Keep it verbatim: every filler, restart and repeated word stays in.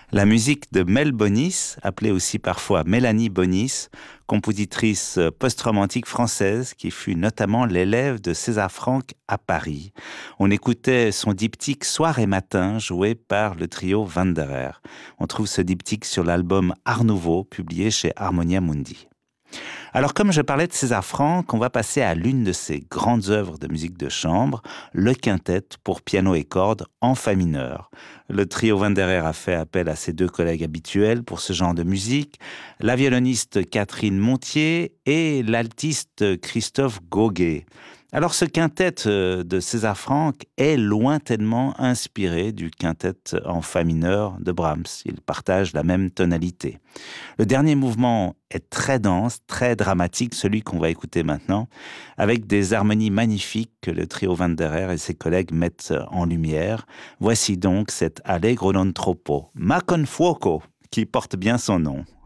La musique de Mel Bonis, appelée aussi parfois Mélanie Bonis, compositrice post-romantique française qui fut notamment l'élève de César Franck à Paris. On écoutait son diptyque Soir et matin joué par le trio Wanderer. On trouve ce diptyque sur l'album Art Nouveau publié chez Harmonia Mundi. Alors, comme je parlais de César Franck, on va passer à l'une de ses grandes œuvres de musique de chambre, le quintet pour piano et cordes en fa mineur. Le trio Wanderer a fait appel à ses deux collègues habituels pour ce genre de musique, la violoniste Catherine Montier et l'altiste Christophe Gauguet. Alors, ce quintet de César Franck est lointainement inspiré du quintet en fa mineur de Brahms. Ils partagent la même tonalité. Le dernier mouvement est très dense, très dramatique, celui qu'on va écouter maintenant, avec des harmonies magnifiques que le trio Wanderer et ses collègues mettent en lumière. Voici donc cet Allegro non troppo, ma con fuoco, qui porte bien son nom.